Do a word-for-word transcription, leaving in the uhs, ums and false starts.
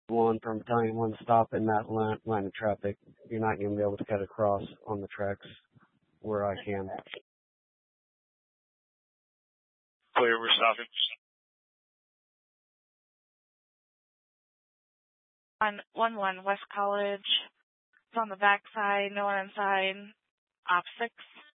one from Battalion one stop in that line, line of traffic. You're not going to be able to cut across on the tracks where I can. Clear, we're stopping. On one one West College. It's on the back side, no one inside. Op six.